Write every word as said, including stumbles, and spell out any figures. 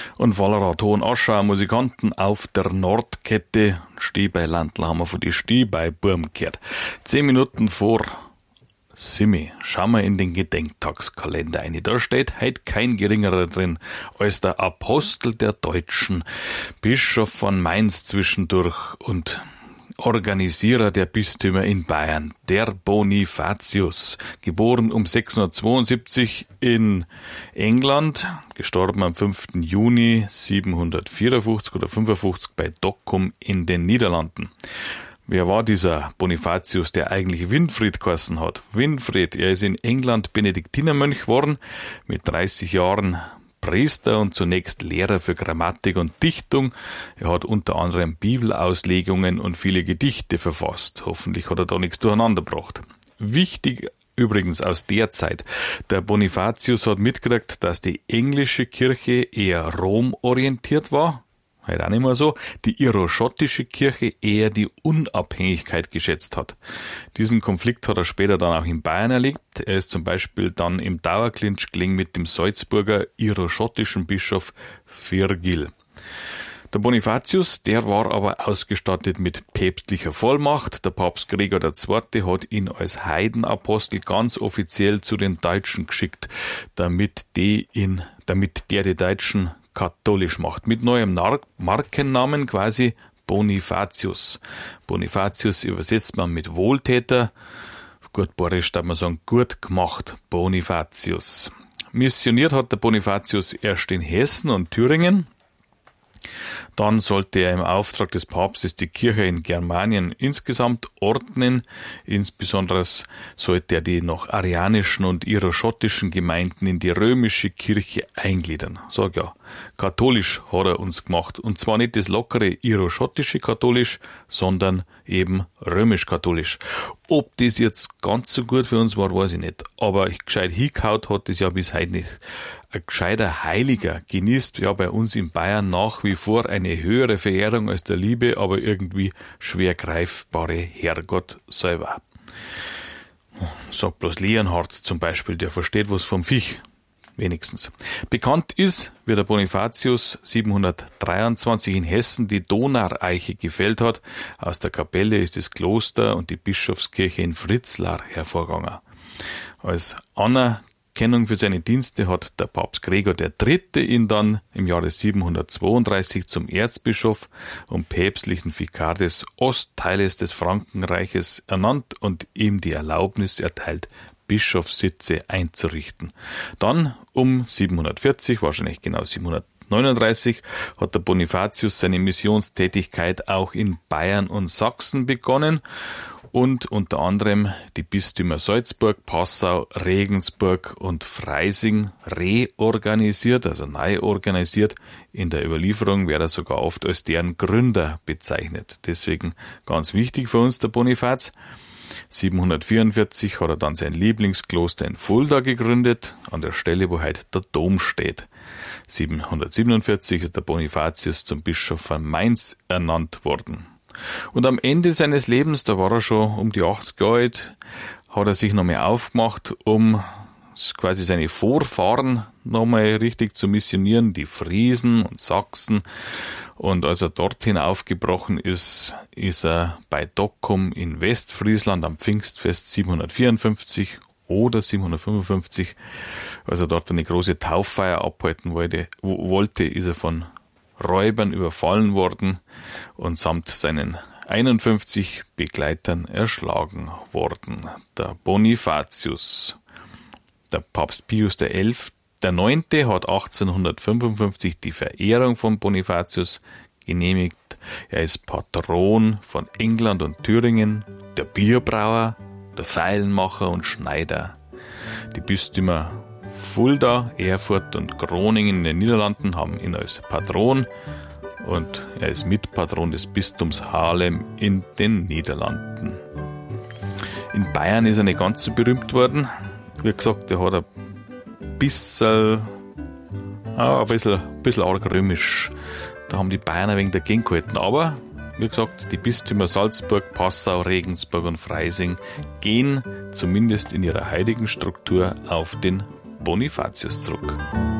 Und Wallerat Hohenaschau, Musikanten auf der Nordkette. Stiebeilandl haben wir von die Stiebeiburm gehört. Zehn Minuten vor Simi, schauen wir in den Gedenktagskalender ein. Da steht heute kein geringerer drin als der Apostel der Deutschen, Bischof von Mainz zwischendurch und Organisierer der Bistümer in Bayern, der Bonifatius, geboren um sechshundertzweiundsiebzig in England, gestorben am fünften Juni siebenhundertvierundfünfzig oder fünfundfünfzig bei Dokkum in den Niederlanden. Wer war dieser Bonifatius, der eigentlich Winfried geheißen hat? Winfried, er ist in England Benediktinermönch geworden, mit dreißig Jahren Priester und zunächst Lehrer für Grammatik und Dichtung. Er hat unter anderem Bibelauslegungen und viele Gedichte verfasst. Hoffentlich hat er da nichts durcheinander gebracht. Wichtig übrigens aus der Zeit: Der Bonifatius hat mitgekriegt, dass die englische Kirche eher Rom orientiert war. Halt auch nicht mehr so, die iroschottische Kirche eher die Unabhängigkeit geschätzt hat. Diesen Konflikt hat er später dann auch in Bayern erlebt. Er ist zum Beispiel dann im Dauerclinch gelegen mit dem Salzburger iroschottischen Bischof Virgil. Der Bonifatius, der war aber ausgestattet mit päpstlicher Vollmacht. Der Papst Gregor der Zweite hat ihn als Heidenapostel ganz offiziell zu den Deutschen geschickt, damit die ihn, damit der die Deutschen katholisch macht, mit neuem Nar- Markennamen quasi Bonifatius. Bonifatius übersetzt man mit Wohltäter. Gut bayerisch darf man sagen, gut gemacht, Bonifatius. Missioniert hat der Bonifatius erst in Hessen und Thüringen. Dann sollte er im Auftrag des Papstes die Kirche in Germanien insgesamt ordnen. Insbesondere sollte er die noch arianischen und iroschottischen Gemeinden in die römische Kirche eingliedern. Sag ja, katholisch hat er uns gemacht. Und zwar nicht das lockere iroschottische katholisch, sondern eben römisch-katholisch. Ob das jetzt ganz so gut für uns war, weiß ich nicht. Aber gescheit hingehaut hat das ja bis heute nicht. Ein gescheiter Heiliger genießt ja bei uns in Bayern nach wie vor eine höhere Verehrung als der liebe, aber irgendwie schwer greifbare Herrgott selber. Sagt bloß Leonhard zum Beispiel, der versteht was vom Viech. Wenigstens. Bekannt ist, wie der Bonifatius siebenhundertdreiundzwanzig in Hessen die Donaueiche gefällt hat. Aus der Kapelle ist das Kloster und die Bischofskirche in Fritzlar hervorgegangen. Als Anerkennung für seine Dienste hat der Papst Gregor der Dritte ihn dann im Jahre siebenhundertzweiunddreißig zum Erzbischof und päpstlichen Vikar des Ostteiles des Frankenreiches ernannt und ihm die Erlaubnis erteilt, Bischofssitze einzurichten. Dann um siebenhundertvierzig, wahrscheinlich genau siebenhundertneununddreißig, hat der Bonifatius seine Missionstätigkeit auch in Bayern und Sachsen begonnen und unter anderem die Bistümer Salzburg, Passau, Regensburg und Freising reorganisiert, also neu organisiert. In der Überlieferung wird er sogar oft als deren Gründer bezeichnet. Deswegen ganz wichtig für uns der Bonifaz. siebenhundertvierundvierzig hat er dann sein Lieblingskloster in Fulda gegründet, an der Stelle, wo heute der Dom steht. siebenhundertsiebenundvierzig ist der Bonifatius zum Bischof von Mainz ernannt worden. Und am Ende seines Lebens, da war er schon um die achtzig Jahre alt, hat er sich nochmal aufgemacht, um quasi seine Vorfahren nochmal richtig zu missionieren, die Friesen und Sachsen. Und als er dorthin aufgebrochen ist, ist er bei Dokkum in Westfriesland am Pfingstfest siebenhundertvierundfünfzig oder siebenhundertfünfundfünfzig, als er dort eine große Tauffeier abhalten wollte, wollte, ist er von Räubern überfallen worden und samt seinen einundfünfzig Begleitern erschlagen worden. Der Bonifatius. Der Papst Pius der Elfte, der Neunte hat achtzehnhundertfünfundfünfzig die Verehrung von Bonifatius genehmigt. Er ist Patron von England und Thüringen, der Bierbrauer, der Feilenmacher und Schneider. Die Bistümer Fulda, Erfurt und Groningen in den Niederlanden haben ihn als Patron und er ist Mitpatron des Bistums Haarlem in den Niederlanden. In Bayern ist er nicht ganz so berühmt worden. Wie gesagt, er hat ein bisschen, ah, ein bisschen, ein bisschen arg römisch. Da haben die Bayern ein wenig dagegen gehalten. Aber, wie gesagt, die Bistümer Salzburg, Passau, Regensburg und Freising gehen zumindest in ihrer heutigen Struktur auf den Bonifatius zurück.